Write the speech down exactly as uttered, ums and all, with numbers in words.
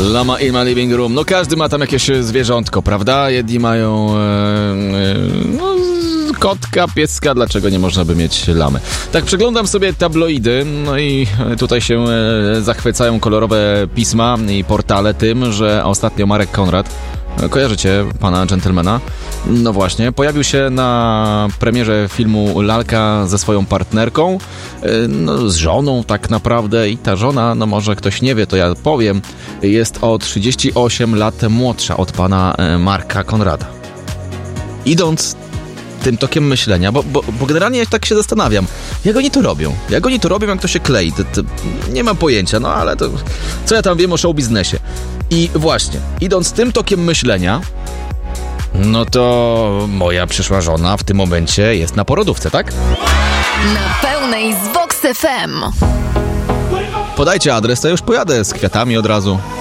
Lama in my living room. No każdy ma tam jakieś zwierzątko, prawda? Jedni mają e, e, no, kotka, pieska, dlaczego nie można by mieć lamy? Tak przeglądam sobie tabloidy, no i tutaj się e, zachwycają kolorowe pisma i portale tym, że ostatnio Marek Konrad, kojarzycie pana dżentelmena? No właśnie, pojawił się na premierze filmu Lalka ze swoją partnerką, no z żoną tak naprawdę, i ta żona, no może ktoś nie wie, to ja powiem, jest o trzydzieści osiem lat młodsza od pana Marka Konrada. Idąc tym tokiem myślenia, bo, bo, bo generalnie ja tak się zastanawiam, jak oni to robią? Jak oni to robią, jak to się klei? To, to nie mam pojęcia, no ale to co ja tam wiem o show biznesie? I właśnie, idąc tym tokiem myślenia, no to moja przyszła żona w tym momencie jest na porodówce, tak? Na pełnej z Vox F M. Podajcie adres, to ja już pojadę z kwiatami od razu.